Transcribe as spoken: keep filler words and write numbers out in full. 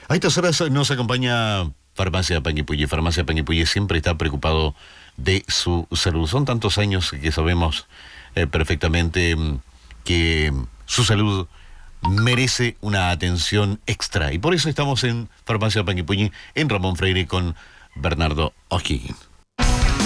A estas horas nos acompaña Farmacia Panguipulli. Farmacia Panguipulli siempre está preocupado de su salud. Son tantos años que sabemos eh, perfectamente mm, que su salud merece una atención extra. Y por eso estamos en Farmacia Panguipulli, en Ramón Freire, con Bernardo O'Higgins.